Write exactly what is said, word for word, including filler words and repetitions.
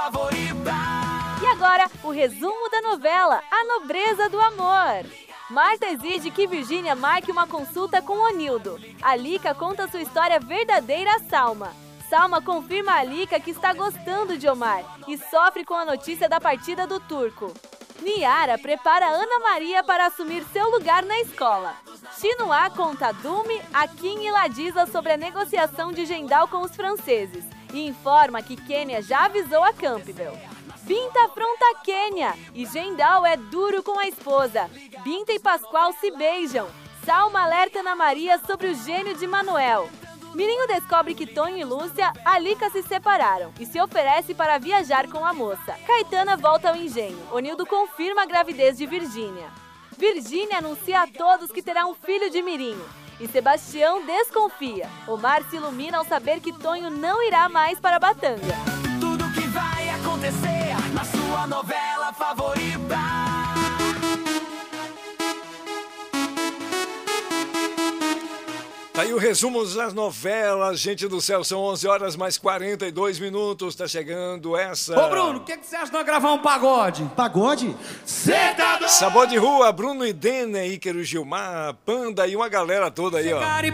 E agora, o resumo da novela A Nobreza do Amor. Marta exige que Virgínia marque uma consulta com Onildo. Alica conta sua história verdadeira a Salma. Salma confirma a Alica que está gostando de Omar e sofre com a notícia da partida do turco. Niara prepara Ana Maria para assumir seu lugar na escola. Xinua conta a Dume, Akin e Ladisa sobre a negociação de Gendal com os franceses e informa que Quênia já avisou a Campbell. Binta afronta a Quênia e Gendal é duro com a esposa. Binta e Pascoal se beijam. Salma alerta Ana Maria sobre o gênio de Manuel. Mirinho descobre que Tonho e Lúcia, Alica se separaram e se oferece para viajar com a moça. Caetana volta ao engenho. Onildo confirma a gravidez de Virgínia. Virgínia anuncia a todos que terá um filho de Mirinho. E Sebastião desconfia. Omar se ilumina ao saber que Tonho não irá mais para Batanga. Tudo que vai acontecer na sua novela favorita. Tá aí o resumo das novelas, gente do céu, são onze horas mais quarenta e dois minutos, tá chegando essa... Ô Bruno, o que, que você acha de nós gravar um pagode? Pagode? Cê tá doido? Sabor de Rua, Bruno e Denner, Ícaro Gilmar, Panda e uma galera toda aí, ó.